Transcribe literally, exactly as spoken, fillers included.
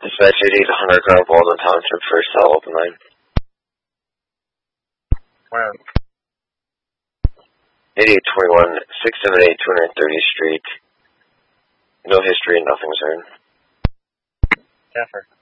Dispatch eighty-eight hundred Carl Baldwin Township for cell open line. Where? eighty-eight twenty-one, six seventy-eight, two hundred thirtieth Street. No history, nothing, sir. Jeffer.